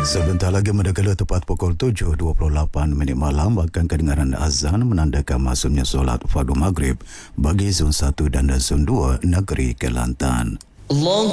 Sebentar lagi mendekati tepat pukul 7.28 malam akan kedengaran azan menandakan masuknya solat fardu maghrib bagi Zon 1 dan Zon 2 Negeri Kelantan. Allah